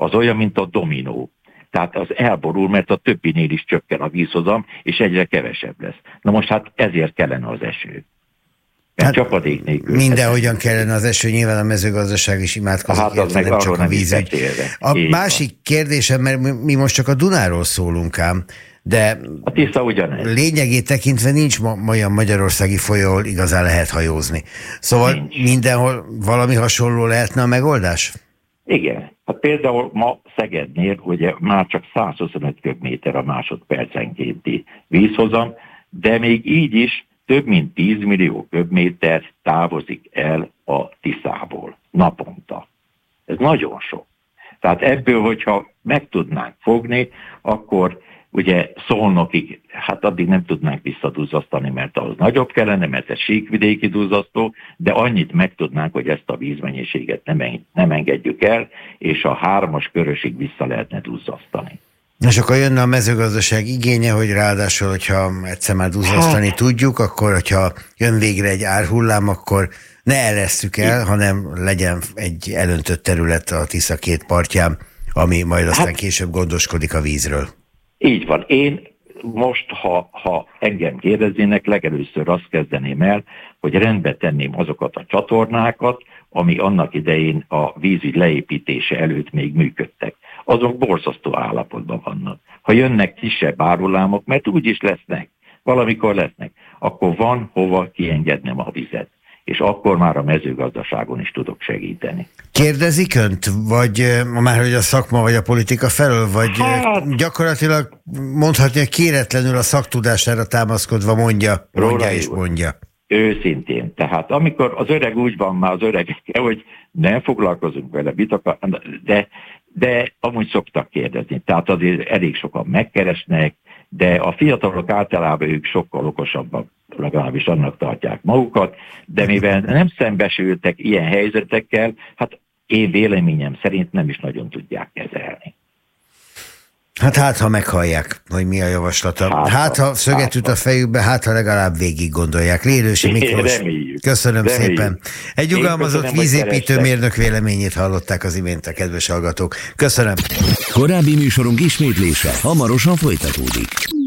az olyan, mint a dominó. Tehát az elborul, mert a többinél is csökken a vízhozam, és egyre kevesebb lesz. Na most hát ezért kellene az eső. Hát csapadék nélkül. Mindenhogyan kellene az eső, nyilván a mezőgazdaság is imádkozik, hát az meg nem csak a vízügy. A másik kérdésem, mert mi most csak a Dunáról szólunk ám, de a Tisza ugyanez. Lényegét tekintve nincs olyan magyarországi folyó, ahol igazán lehet hajózni. Szóval nincs. Mindenhol valami hasonló lehetne a megoldás? Igen. Hát például ma Szegednél ugye már csak 125 köbméter a másodpercenkénti vízhozam, de még így is több mint 10 millió köbméter távozik el a Tiszából naponta. Ez nagyon sok. Tehát ebből, hogyha meg tudnánk fogni, akkor ugye Szolnokig, hát addig nem tudnánk visszaduzzasztani, mert az nagyobb kellene, mert ez síkvidéki duzzasztó, de annyit meg tudnánk, hogy ezt a vízmennyiséget nem engedjük el, és a 3-as körösig vissza lehetne duzzasztani. És akkor jönne a mezőgazdaság igénye, hogy ráadásul, hogyha egyszer már duzzasztani tudjuk, akkor, hogyha jön végre egy árhullám, akkor ne eresszük el, hanem legyen egy elöntött terület a Tisza két partján, ami majd aztán később gondoskodik a vízről. Így van. Én most, ha engem kérdeznének, legelőször azt kezdeném el, hogy rendbe tenném azokat a csatornákat, ami annak idején a vízügy leépítése előtt még működtek. Azok borzasztó állapotban vannak. Ha jönnek kisebb árullámok, mert úgyis lesznek, valamikor lesznek, akkor van hova kiengednem a vizet. És akkor már a mezőgazdaságon is tudok segíteni. Kérdezik önt, vagy már hogy a szakma, vagy a politika felől, vagy gyakorlatilag mondhatni, hogy kéretlenül a szaktudására támaszkodva mondja és mondja. Őszintén. Tehát amikor az öreg úgy van már az öregekkel, hogy nem foglalkozunk vele, de amúgy szoktak kérdezni. Tehát azért elég sokan megkeresnek, de a fiatalok általában ők sokkal okosabbak, legalábbis annak tartják magukat, de mivel nem szembesültek ilyen helyzetekkel, hát én véleményem szerint nem is nagyon tudják kezelni. Hát ha meghallják, hogy mi a javaslata. Ha szöget üt a fejükbe, ha legalább végig gondolják. Lélősi Miklós, köszönöm szépen. Egy ugalmazott vízépítő mérnök véleményét hallották az imént a kedves hallgatók. Köszönöm. Korábbi műsorunk ismétlése hamarosan folytatódik.